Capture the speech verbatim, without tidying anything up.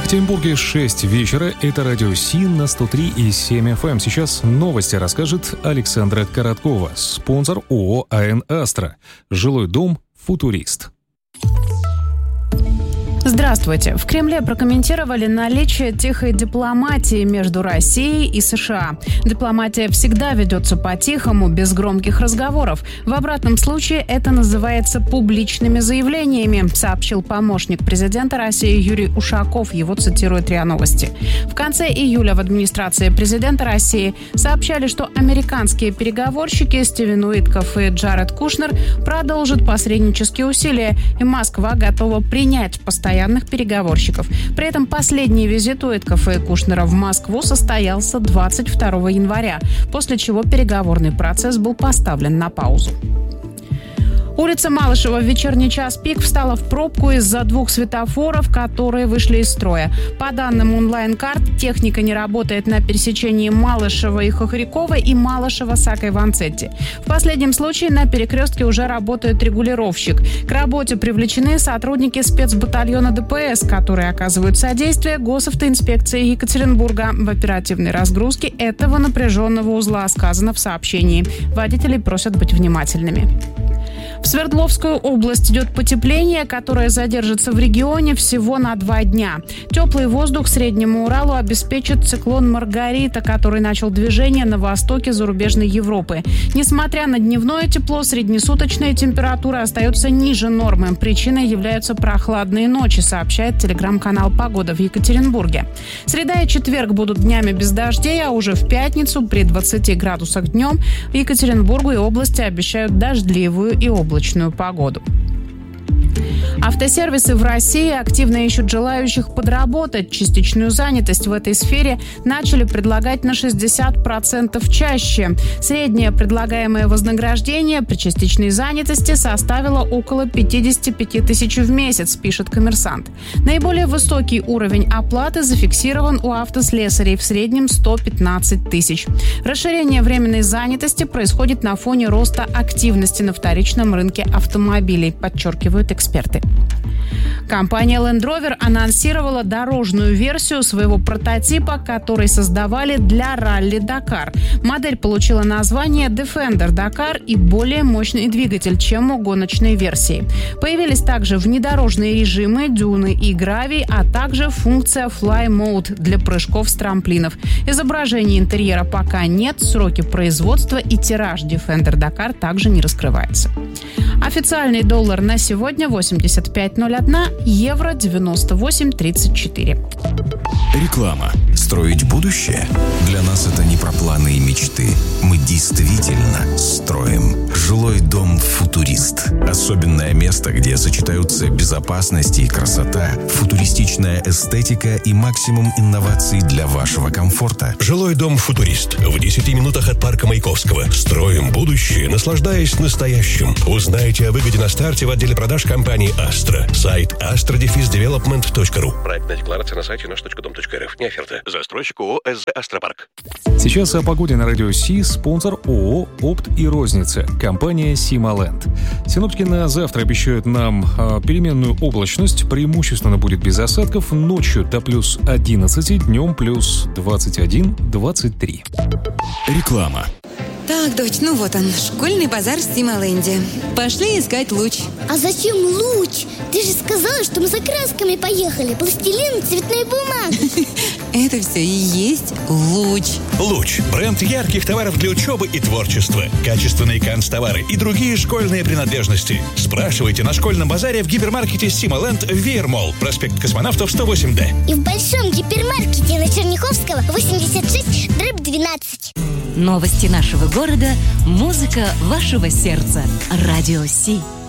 Екатеринбурге шесть вечера. Это радио Си на сто три и семь эф эм. Сейчас новости расскажет Александра Короткова, спонсор ООО АН «Астра». Жилой дом «Футурист». Здравствуйте. В Кремле прокомментировали наличие тихой дипломатии между Россией и США. Дипломатия всегда ведется по-тихому, без громких разговоров. В обратном случае это называется публичными заявлениями, сообщил помощник президента России Юрий Ушаков. Его цитирует РИА Новости. В конце июля в администрации президента России сообщали, что американские переговорщики Стивен Уитков и Джаред Кушнер продолжат посреднические усилия, и Москва готова принять постоянно переговорщиков. При этом последний визит Уиткова и Кушнера в Москву состоялся двадцать второго января, после чего переговорный процесс был поставлен на паузу. Улица Малышева в вечерний час пик встала в пробку из-за двух светофоров, которые вышли из строя. По данным онлайн-карт, техника не работает на пересечении Малышева и Хохрякова и Малышева-Сакой-Ванцетти. В последнем случае на перекрестке уже работает регулировщик. К работе привлечены сотрудники спецбатальона Дэ Пэ Эс, которые оказывают содействие госавтоинспекции Екатеринбурга в оперативной разгрузке этого напряженного узла, сказано в сообщении. Водителей просят быть внимательными. В Свердловскую область идет потепление, которое задержится в регионе всего на два дня. Теплый воздух Среднему Уралу обеспечит циклон Маргарита, который начал движение на востоке зарубежной Европы. Несмотря на дневное тепло, среднесуточная температура остается ниже нормы. Причиной являются прохладные ночи, сообщает телеграм-канал «Погода» в Екатеринбурге. Среда и четверг будут днями без дождей, а уже в пятницу при двадцати градусах днем в Екатеринбургу и области обещают дождливую и облачную погоду. Автосервисы в России активно ищут желающих подработать. Частичную занятость в этой сфере начали предлагать на шестьдесят процентов чаще. Среднее предлагаемое вознаграждение при частичной занятости составило около пятьдесят пять тысяч в месяц, пишет «Коммерсант». Наиболее высокий уровень оплаты зафиксирован у автослесарей, в среднем сто пятнадцать тысяч. Расширение временной занятости происходит на фоне роста активности на вторичном рынке автомобилей, подчеркивают эксперты. Компания Land Rover анонсировала дорожную версию своего прототипа, который создавали для ралли-Дакар. Модель получила название Defender Dakar и более мощный двигатель, чем у гоночной версии. Появились также внедорожные режимы, дюны и гравий, а также функция Fly Mode для прыжков с трамплинов. Изображения интерьера пока нет, сроки производства и тираж Defender Dakar также не раскрывается. Официальный доллар на сегодня восемьдесят пять ноль один, евро девяносто восемь тридцать четыре. Реклама. Строить будущее? Для нас это не про планы и мечты. Мы действительно строим. Жилой дом «Футурист». Особенное место, где сочетаются безопасность и красота, футуристичная эстетика и максимум инноваций для вашего комфорта. Жилой дом «Футурист». В десяти минутах от парка Маяковского. Строим будущее, наслаждаясь настоящим. Узнайте о выгоде на старте в отделе продаж компании «Астра». Сайт астра дефис девелопмент точка ру. Проектная декларация на сайте наш точка дом точка эр эф. Не оферта. Застройщик ООО «эс зэ Астропарк». Сейчас о погоде на радио Си, спонсор ООО «Опт и розница», компания «Сималенд». Синоптики на завтра обещают нам э, переменную облачность, преимущественно будет без осадков, ночью до плюс одиннадцать, днем плюс двадцать один - двадцать три. Реклама. Так, дочь, ну вот он, школьный базар в Сималенде. Пошли искать луч. А зачем луч? Ты же сказала, что мы за красками поехали. Пластилин, цветная бумага. Это все и есть луч. Луч. Бренд ярких товаров для учебы и творчества. Качественные канцтовары и другие школьные принадлежности. Спрашивайте на школьном базаре в гипермаркете Сималенд Веермолл. Проспект Космонавтов, сто восемь Д. И в большом гипермаркете на Черняховского, восемьдесят шесть дробь двенадцать. Новости нашего города, музыка вашего сердца. Радио Си.